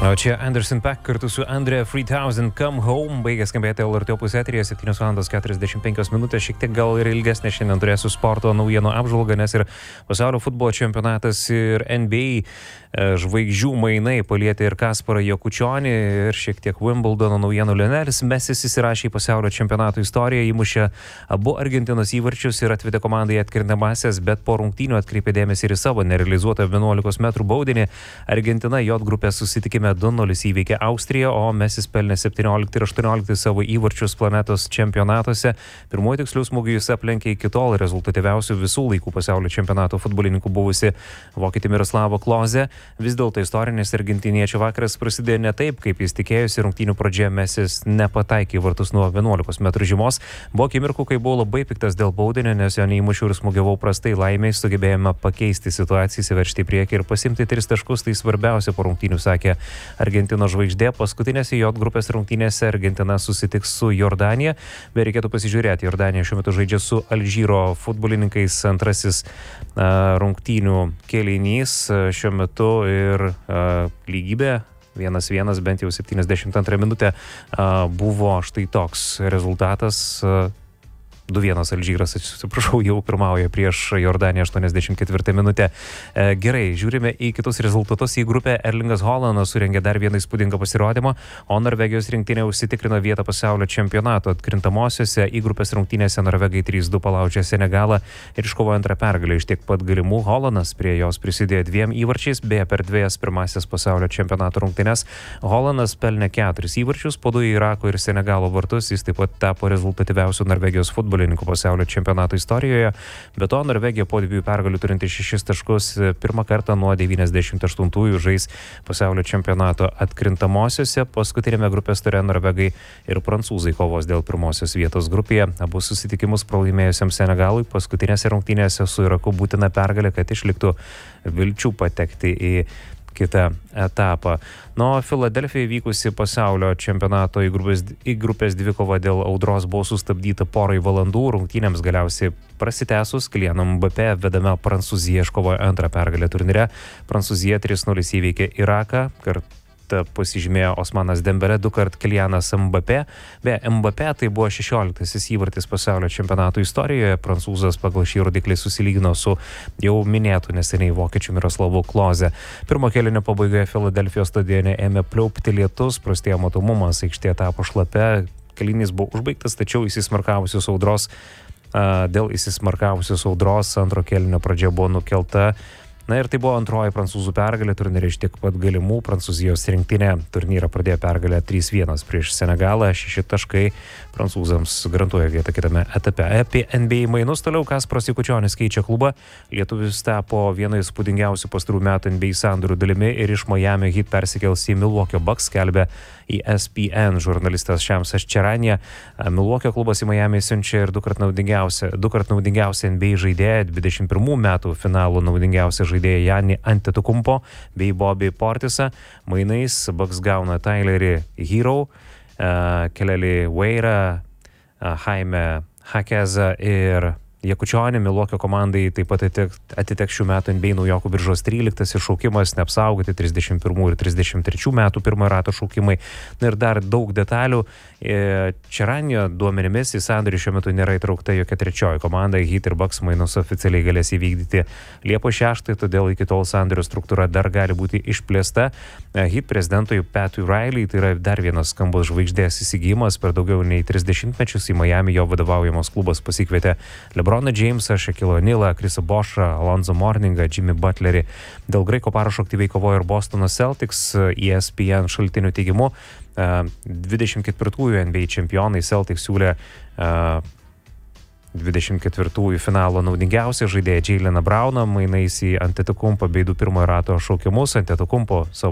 O čia Anderson .Paak kartu su Andre 3000 Come Home baigė skambėti LRT Opus eteryje 7:45, šiek tiek gal ir ilgesnė šiandien turėsiu sporto naujienų apžvalgą, nes ir pasaulio futbolo čempionatas ir NBA žvaigždžių mainai palietė ir Kasparą Jakučionį ir šiek tiek Wimbledono naujienų. Lionelis Mesis įsirašė į pasaulio čempionato istoriją, įmušė abu Argentinos įvarčius ir atvedė komandai atkrintamąsias, bet po rungtynių atkreipė dėmesį ir savo nerealizuotą 11 metrų baudinį. Argentina J grupės susitikime 2-0 įveikė Austriją, o Mesis pelnė 17 ir 18 savo įvarčius planetos čempionatuose. Pirmuoju tiksliu smūgiu jis aplenkė iki tol rezultatyviausių visų laikų pasaulio čempionato futbolininkų buvusi vokietį Miroslavo Klose. Vis dėlto istorinis argentiniečio vakaras prasidėjo ne taip, kaip jis tikėjosi. Rungtynių pradžioje Mesis nepataikė į vartus nuo 11 metrų žymos. Buvo akimirkų, kai buvo labai piktas dėl baudinio, nes jo neįmušiau ir smūgiavau prastai. Laimiai sugebėjome pakeisti situaciją, įsiveržti į priekį ir pasimti 3 taškus. Tai svarbiausia po rungtynių, sakė Argentinos žvaigždė. Paskutinėse J grupės rungtynėse Argentina susitiks su Jordanija. Bet reikėtų pasižiūrėti, Jordanija šiuo metu žaidžia su Alžyro futbolininkais. Antrasis rungtynių kėlinys šiuo metu ir lygybė 1-1, bent jau 72 minutę buvo štai toks rezultatas. 2-1 Alžyras, atsiprašau, jau pirmauja prieš Jordaniją 84 minutę. Gerai, žiūrime į kitus rezultatus. Į grupę Erlingas Haalandas surengė dar vieną įspūdingą pasirodymą, o Norvegijos rinktinė užsitikrino vietą pasaulio čempionato atkrintamosiose. Į grupės rungtynėse norvegai 3-2 palaužė Senegalą ir iškovojo antrą pergalę iš tiek pat galimų. Haalandas prie jos prisidėjo 2 įvarčiais, beje per 2 pirmasis pasaulio čempionato rungtynes. Haalandas pelnė 4 įvarčius, po 2 Irako ir Senegalo vartus. Jis taip pat tapo rezultatyviausiu Norvegijos futbolininkų pasaulio čempionato istorijoje. Be to, Norvegija po 2 pergalių turinti 6 taškus pirmą kartą nuo 98-ųjų žais pasaulio čempionato atkrintamosiose. Paskutinėme grupės ture norvegai ir prancūzai kovos dėl pirmosios vietos grupėje. Abu susitikimus pralaimėjusiam Senegalui paskutinėse rungtynėse su Iraku būtina pergalė, kad išliktų vilčių patekti į kitą etapą. Nuo Filadelfijoje vykusi pasaulio čempionato į grupės dvikova dėl audros buvo sustabdyta porai valandų. Rungtynėms galiausiai prasitęsus Kyliano Mbappé vedama Prancūzija iškovojo antrą pergalę turnyre. Prancūzija 3-0 įveikė Iraką, pasižymėjo Osmanas Dembele, 2-kart Kylianas Mbappé. Be Mbappé tai buvo 16-asis įvartis pasaulio čempionato istorijoje. Prancūzas pagal šį rodiklį susilygino su jau minėtų neseniai vokiečių Miroslavu Klose. Pirmo kėlinio pabaigoje Filadelfijos stadione ėmė pliaupti lietus, prastėjo matomumas, aikštė tapo šlapia. Kėlinys buvo užbaigtas, tačiau dėl įsismarkavusios audros antro kėlinio pradžia buvo nukelta. Na ir tai buvo antroji prancūzų pergalė turnyre iš tiek pat galimų. Prancūzijos rinktinė turnyrą pradėjo pergalę 3-1 prieš Senegalą. 6 taškai prancūzams garantuoja vietą kitame etape. Apie NBA mainus toliau Kasparas Jakučionis keičia klubą. Lietuvis tapo vienu įspūdingiausių pastarųjų metų NBA sandorių dalimi ir iš Miami Heat persikels į Milwaukee Bucks, skelbia ESPN žurnalistas Šamsas Čeranija. Milwaukee klubas į Miami siunčia ir 2 naudingiausią NBA žaidėją, 21 metų finalų naudingiausią žaidėją Janį Antetokounmpo bei Bobby Portisą. Mainais Bucks gauna Tylerį Hero, Kelly Weirą, Jaime Jaquezą ir Jakučionį. Milwaukee komandai taip pat atiteks šių metų NBA naujokų biržos 13 šaukimas, neapsaugoti 31 ir 33 metų pirmojo rato šaukimai. Ir dar daug detalių. Čeranio duomenimis į sandorį šiuo metu nėra įtraukta jokia trečioji komanda. Heat ir Bucks mainus oficialiai galės įvykdyti Liepos 6, todėl iki tol sandorio struktūra dar gali būti išplėsta. Heat prezidentui Patui Riley tai yra dar vienas skambus žvaigždės įsigijimas. Per daugiau nei 30 mečius į Miami jo vadovaujamos klubas pasikvietė LeBroną Jamesą, Shaquille O'Nealą, Chrisą Boshą, Alonzo Mourningą, Jimmy Butlerį. Dėl graiko parašo aktyviai kovojo ir Bostono Celtics. ESPN šaltinių teigimu 24-ųjų NBA čempionai Celtics siūlė 24-ųjų finalo naudingiausią žaidėją Jayleną Browną mainais į Antetokounmpo bei 2 pirmojo rato šaukimus. Antetokounmpo savo